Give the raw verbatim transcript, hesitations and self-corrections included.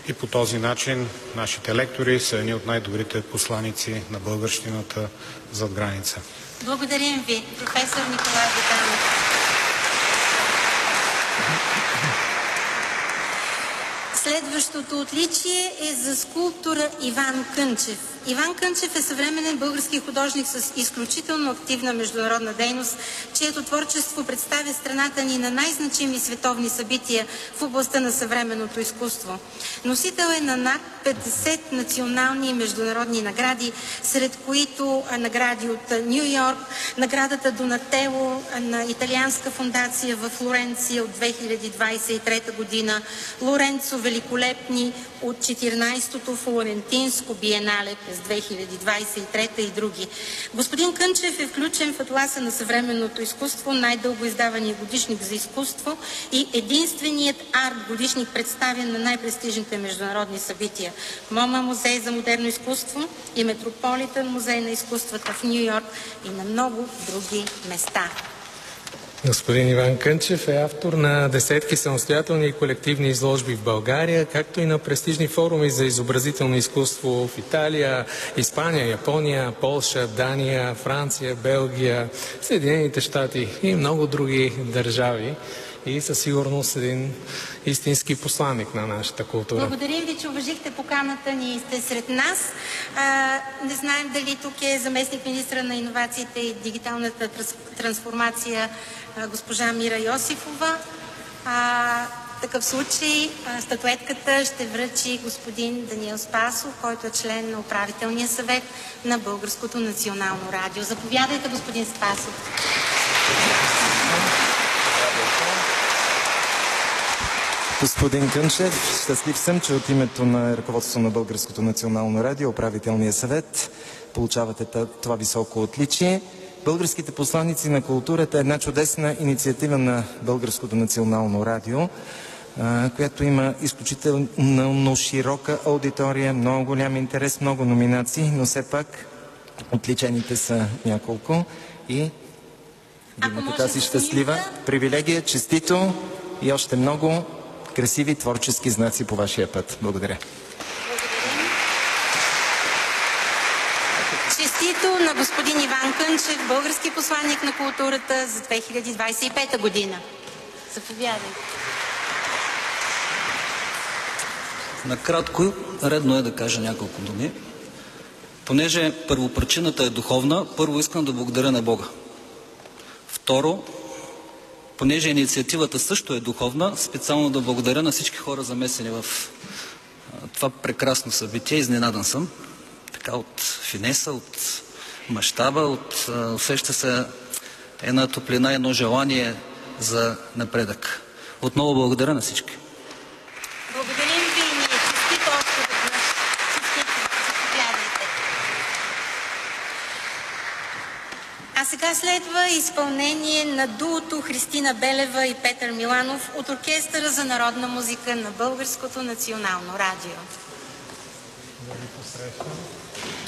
и по този начин нашите лектори са едни от най-добрите посланици на българщината зад граница. Благодарим ви, професор Николай Витанов. Следващото отличие е за скулптора Иван Кънчев. Иван Кънчев е съвременен български художник с изключително активна международна дейност, чието творчество представя страната ни на най-значими световни събития в областта на съвременното изкуство. Носител е на над петдесет национални и международни награди, сред които награди от Ню Йорк, наградата Донателло на Италианска фондация в Флоренция от две хиляди двадесет и трета година, Лоренцо Великолепни от четиринадесетото Флорентинско биенале през две хиляди двадесет и трета и други. Господин Кънчев е включен в Атласа на съвременното изкуство, най-дълго издавания годишник за изкуство и единственият арт годишник, представен на най-престижните международни събития. МОМА музей за модерно изкуство и Метрополитен музей на изкуствата в Ню Йорк и на много други места. Господин Иван Кънчев е автор на десетки самостоятелни и колективни изложби в България, както и на престижни форуми за изобразително изкуство в Италия, Испания, Япония, Полша, Дания, Франция, Белгия, Съединените щати и много други държави. И със сигурност един истински посланник на нашата култура. Благодарим ви, че уважихте поканата ни и сте сред нас. А, не знаем дали тук е заместник министра на иновациите и дигиталната трансформация а, госпожа Мира Йосифова. А, в такъв случай а, статуетката ще връчи господин Даниел Спасов, който е член на управителния съвет на Българското национално радио. Заповядайте, господин Спасов. Господин Кънчев, щастлив съм, че от името на ръководството на Българското национално радио, управителния съвет, получавате това високо отличие. Българските посланици на културата е една чудесна инициатива на Българското национално радио, която има изключително широка аудитория, много голям интерес, много номинации, но все пак отличените са няколко и имате тази щастлива привилегия, честито и още много красиви творчески знаци по вашия път. Благодаря. Благодарим. Честито на господин Иван Кънчев, български посланник на културата за две хиляди двадесет и пета година. Заповядайте. Накратко, редно е да кажа няколко думи. Понеже първопричината е духовна, първо искам да благодаря на Бога. Второ, понеже инициативата също е духовна, специално да благодаря на всички хора, замесени в а, това прекрасно събитие. Изненадан съм. Така от финеса, от мащаба, от а, усеща се една топлина, едно желание за напредък. Отново благодаря на всички. Благодарим ви и ние. Честито още веднъж. Честито. Заповядайте. А сега следва изпълнение на дуото Христина Белева и Петър Миланов от Оркестъра за народна музика на Българското национално радио.